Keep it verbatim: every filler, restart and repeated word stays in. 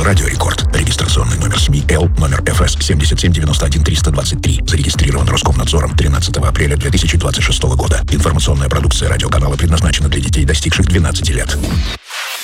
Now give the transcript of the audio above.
Радио Рекорд. Регистрационный номер СМИ Л, номер эф эс семь семь девять один три два три. Зарегистрирован Роскомнадзором тринадцатого апреля две тысячи двадцать шестого года. Информационная продукция радиоканала предназначена для детей, достигших двенадцати лет.